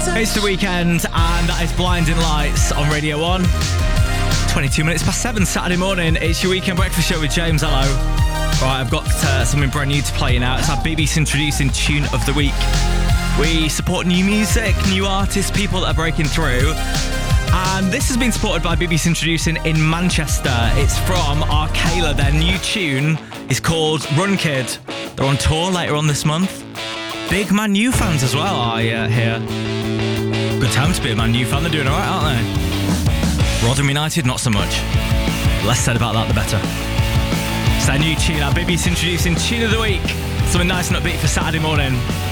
It's the weekend, and that is Blinding Lights on Radio 1. 22 minutes past 7 Saturday morning. It's your weekend breakfast show with James. Hello. Right, I've got something brand new to play you now. It's our BBC Introducing Tune of the Week. We support new music, new artists, people that are breaking through. And this has been supported by BBC Introducing in Manchester. It's from Arcala. Their new tune is called Run Kid. They're on tour later on this month. Big Man U fans as well, I hear. Good time to be a Man U fan. They're doing alright, aren't they? Rotherham United, not so much. Less said about that, the better. It's their new tune. Our BBC Introducing Tune of the Week. Something nice and upbeat for Saturday morning.